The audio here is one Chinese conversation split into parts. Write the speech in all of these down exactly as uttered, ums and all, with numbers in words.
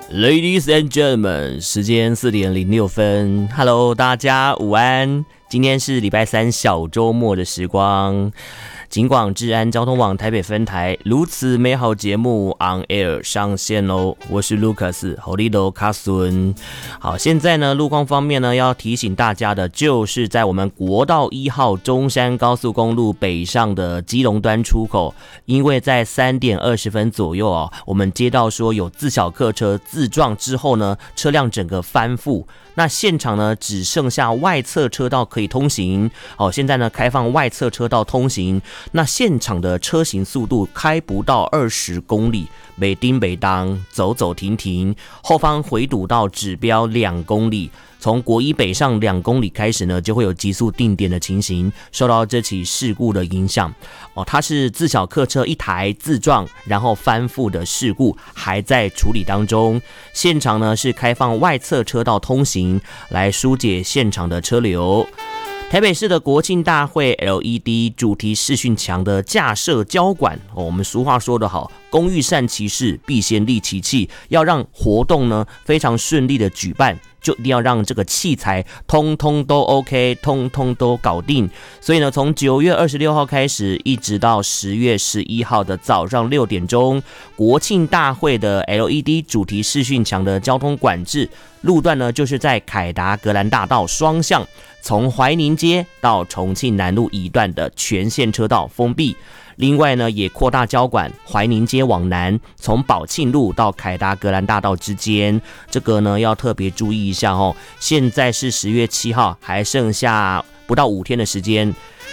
Ladies and gentlemen， 时间四点零六分 ，Hello， 大家午安。今天是礼拜三小周末的时光，警广治安交通网台北分台如此美好节目 on air 上线喽！我是 Lucas， 好利罗卡孙。好，现在呢，路况方面呢，要提醒大家的就是在我们国道一号中山高速公路北上的基隆端出口，因为在三点二十分左右哦，我们接到说有自小客车自撞之后呢，车辆整个翻覆。那现场呢，只剩下外侧车道可以通行。哦，现在呢，开放外侧车道通行。那现场的车行速度开不到二十公里，每丁每当，走走停停。后方回堵到指标两公里。从国一北上两公里开始呢，就会有急速定点的情形，受到这起事故的影响。哦，它是自小客车一台自撞，然后翻覆的事故，还在处理当中。现场呢是开放外侧车道通行，来疏解现场的车流。台北市的国庆大会 L E D 主题视讯墙的架设交管，哦，我们俗话说得好，工欲善其事，必先利其器。要让活动呢非常顺利的举办，就一定要让这个器材通通都 OK， 通通都搞定。所以呢，从九月二十六号开始，一直到十月十一号的早上六点钟，国庆大会的 L E D 主题视讯墙的交通管制路段呢，就是在凯达格兰大道双向，从怀宁街到重庆南路一段的全线车道封闭。另外呢，也扩大交管，怀宁街往南，从宝庆路到凯达格兰大道之间，这个呢要特别注意一下哦。现在是十月七号，还剩下不到五天的时间。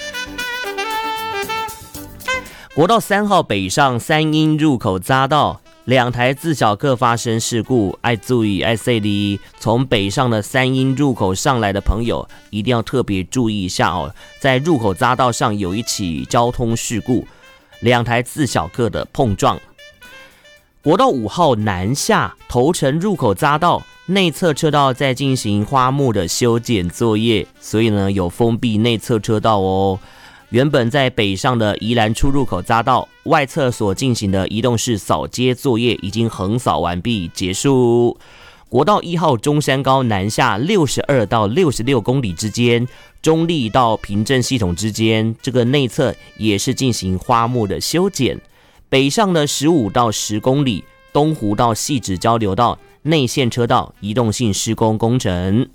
国道三号北上三鶯入口匝道，两台自小客发生事故，爱注意爱塞里，从北上的三鶯入口上来的朋友一定要特别注意一下哦。在入口匝道上有一起交通事故，两台自小客的碰撞。国道五号南下头城入口匝道内侧车道在进行花木的修剪作业，所以呢有封闭内侧车道哦。原本在北上的宜兰出入口匝道外侧所进行的移动式扫街作业已经横扫完毕结束。国道一号中山高南下六十二到六十六公里之间，中立到平镇系统之间，这个内侧也是进行花木的修剪。北上的十五到十公里，东湖到汐止交流道内线车道移动性施工工程。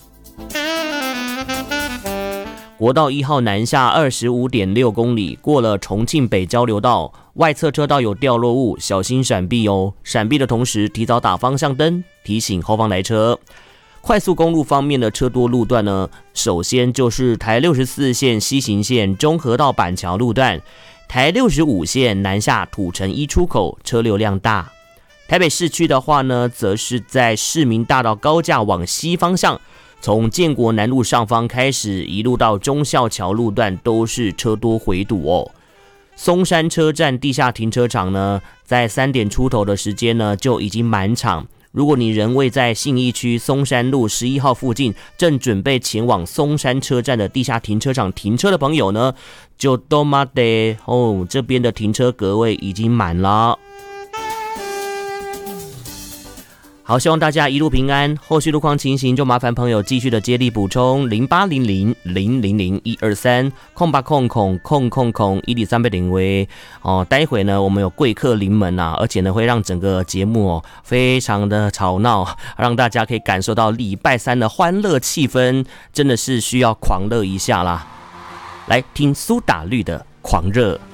国道一号南下 二十五点六公里，过了重庆北交流道，外侧车道有掉落物，小心闪避哦。闪避的同时提早打方向灯，提醒后方来车。快速公路方面的车多路段呢，首先就是台六十四线西行线中和到板桥路段，台六十五线南下土城一出口车流量大。台北市区的话呢，则是在市民大道高架往西方向，从建国南路上方开始，一路到忠孝桥路段都是车多回堵哦。松山车站地下停车场呢，在三点出头的时间呢就已经满场。如果你人位在信义区松山路十一号附近，正准备前往松山车站的地下停车场停车的朋友呢，就都妈的哦，这边的停车格位已经满了。好，希望大家一路平安。后续路况情形就麻烦朋友继续的接力补充零八零零零零零一二三空八空空空空空一里三倍零位哦。待会呢，我们有贵客临门啊，而且呢会让整个节目哦非常的吵闹，让大家可以感受到礼拜三的欢乐气氛，真的是需要狂热一下啦。来听苏打绿的《狂热》。